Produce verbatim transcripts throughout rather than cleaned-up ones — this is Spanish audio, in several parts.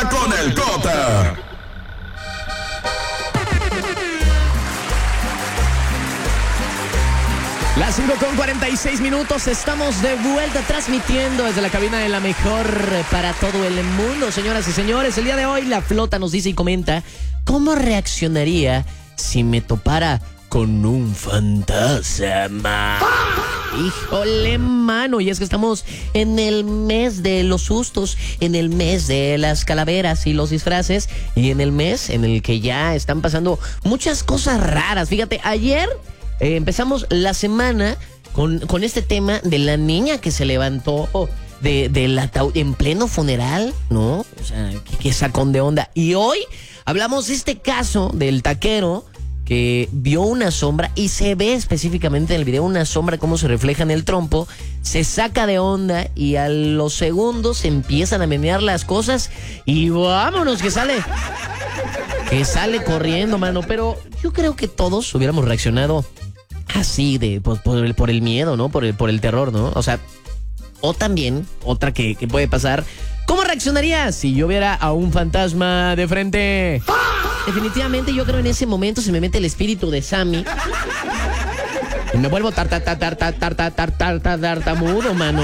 Flota con el Cota. Las cinco con cuarenta y seis minutos, estamos de vuelta transmitiendo desde la cabina de la mejor para todo el mundo, señoras y señores. El día de hoy la Flota nos dice y comenta: ¿cómo reaccionaría si me topara con un fantasma? Híjole, mano, y es que estamos en el mes de los sustos, en el mes de las calaveras y los disfraces, y en el mes en el que ya están pasando muchas cosas raras. Fíjate, ayer eh, empezamos la semana con, con este tema de la niña que se levantó de, del ataúd en pleno funeral, ¿no? O sea, qué, qué sacón de onda. Y hoy hablamos de este caso del taquero que vio una sombra, y se ve específicamente en el video una sombra cómo se refleja en el trompo, se saca de onda y a los segundos se empiezan a menear las cosas y vámonos, que sale, que sale corriendo, mano. Pero yo creo que todos hubiéramos reaccionado así, de por, por, el, por el miedo, ¿no? Por el, por el terror, ¿no? O sea, o también, otra que, que puede pasar: ¿cómo reaccionaría si yo viera a un fantasma de frente? Definitivamente yo creo en ese momento se me mete el espíritu de Sammy y me vuelvo tartamudo, mano.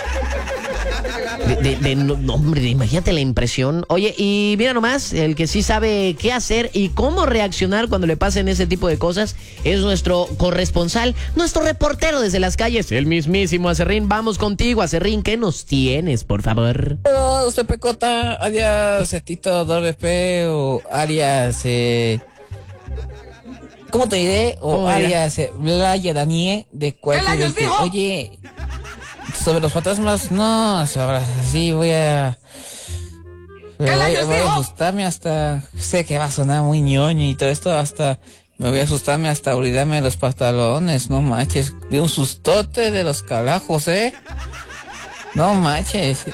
De, de, de, no, hombre, imagínate la impresión. Oye, y mira nomás, el que sí sabe qué hacer y cómo reaccionar cuando le pasen ese tipo de cosas es nuestro corresponsal, nuestro reportero desde las calles, el mismísimo Acerrín. Vamos contigo, Acerrín, ¿qué nos tienes, por favor? Hola, usted Pecota, alias Tito W P o alias, eh, ¿cómo te diré? O oh, alias eh, Blaya Daniel de cualquier. Oye, sobre los fantasmas, no, sobre así voy a... Voy, voy a asustarme hasta... Sé que va a sonar muy ñoño y todo esto, hasta... Me voy a asustarme hasta olvidarme de los pantalones, no manches. De un sustote de los calajos, ¿eh? No manches.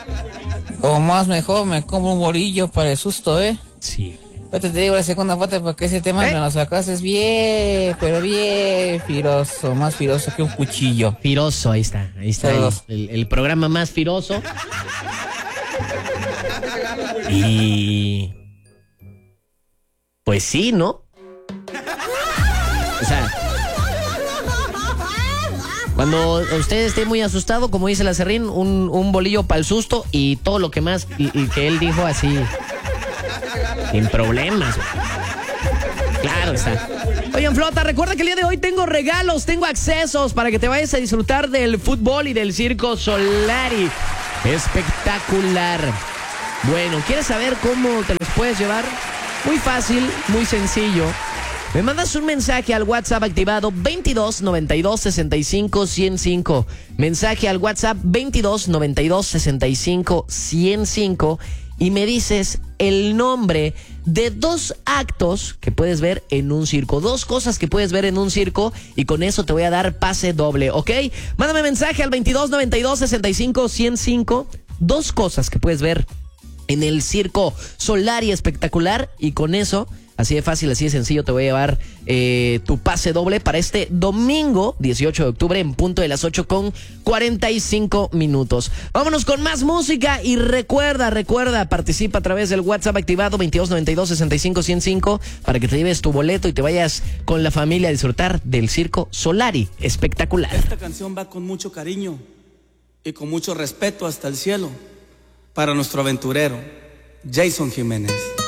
O más mejor me como un bolillo para el susto, ¿eh? Sí. Yo te digo la segunda parte porque ese tema ¿Eh? me lo sacaste bien, pero bien firoso, más firoso que un cuchillo. Firoso, ahí está, ahí está el, el, el programa más firoso. Y... pues sí, ¿no? O sea, cuando usted esté muy asustado, como dice el Acerrín, un, un bolillo para el susto y todo lo que más, y, y que él dijo así... sin problemas. Claro está. Oigan, Flota, recuerda que el día de hoy tengo regalos, tengo accesos para que te vayas a disfrutar del fútbol y del Circo Solari. Espectacular. Bueno, ¿quieres saber cómo te los puedes llevar? Muy fácil, muy sencillo. Me mandas un mensaje al WhatsApp activado veintidós noventa y dos sesenta y cinco ciento cinco. Mensaje al WhatsApp veintidós noventa y dos sesenta y cinco ciento cinco. Y me dices el nombre de dos actos que puedes ver en un circo. Dos cosas que puedes ver en un circo y con eso te voy a dar pase doble, ¿ok? Mándame mensaje al veintidós noventa y dos sesenta y cinco ciento cinco. Dos cosas que puedes ver en el Circo Solari Espectacular y con eso... así de fácil, así de sencillo, te voy a llevar eh, tu pase doble para este domingo dieciocho de octubre en punto de las ocho con cuarenta y cinco minutos. Vámonos con más música y recuerda, recuerda, participa a través del WhatsApp activado veintidós noventa y dos sesenta y cinco ciento cinco para que te lleves tu boleto y te vayas con la familia a disfrutar del Circo Solari Espectacular. Esta canción va con mucho cariño y con mucho respeto hasta el cielo para nuestro aventurero, Jason Jiménez.